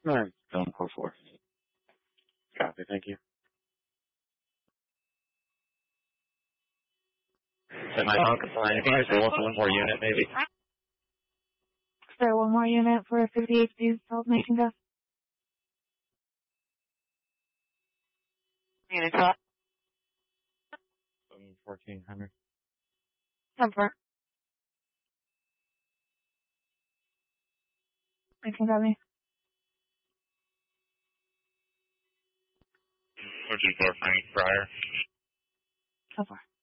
Alright, film 4-4. Copy, thank you. Am I non-compliant? Can I say one more unit, maybe? Sir, one more unit for 50HD self-nation death. Unit 12. 1400. 10-4. I can got me. 424 Frank Fryer. 10-4.